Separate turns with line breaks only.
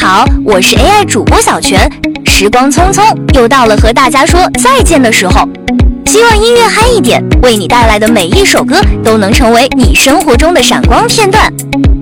好，我是 AI 主播小泉。时光匆匆，又到了和大家说再见的时候。希望音乐嗨一点，为你带来的每一首歌都能成为你生活中的闪光片段。